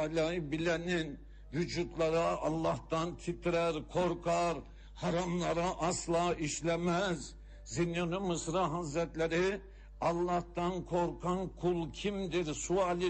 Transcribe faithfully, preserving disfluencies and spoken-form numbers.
Teala'yı bilenin vücutları Allah'tan titrer, korkar, haramlara asla işlemez. Zinnun-i Mısra Hazretleri Allah'tan korkan kul kimdir suali